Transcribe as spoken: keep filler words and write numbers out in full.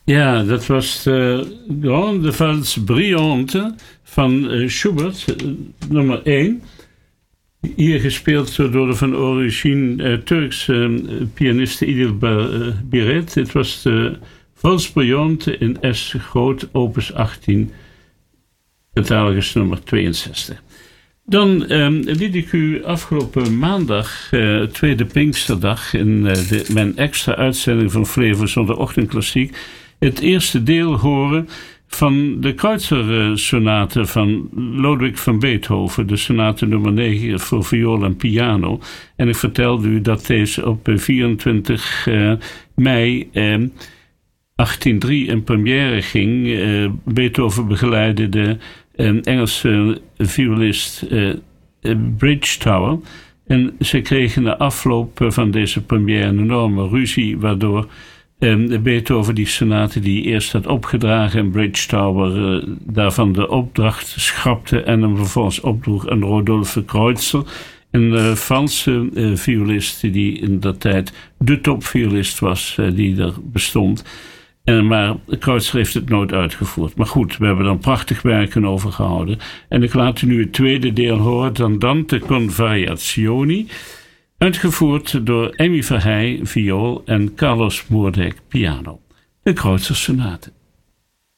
Ja, dat was de Grande Valse Brillante van uh, Schubert, uh, nummer één. Hier gespeeld door de van origine uh, Turkse uh, pianiste Idil Biret. Dit was de Valse Brillante in S groot, opus achttien, catalogus nummer tweeënzestig. Dan um, liet ik u afgelopen maandag, uh, tweede Pinksterdag, in uh, de, mijn extra uitzending van Flevo Zondagochtendklassiek, het eerste deel horen van de Kreutzer-sonate van Lodewijk van Beethoven, de sonate nummer negen voor viool en piano. En ik vertelde u dat deze op vierentwintig mei eh, achttiendrie in première ging. Uh, Beethoven begeleidde de uh, Engelse violist uh, Bridgetower. En ze kregen na afloop van deze première een enorme ruzie, waardoor Um, Beethoven die sonate die hij eerst had opgedragen in Bridgetower uh, daarvan de opdracht schrapte en hem vervolgens opdroeg aan Rodolphe Kreutzer, een uh, Franse uh, violist die in dat tijd de topviolist was uh, die er bestond. En, maar Kreutzer heeft het nooit uitgevoerd. Maar goed, we hebben er een prachtig werken over gehouden. En ik laat u nu het tweede deel horen, Andante con variazioni, uitgevoerd door Emmy Verheij, viool en Carlos Moerdijk, piano. De Kreutzer sonate.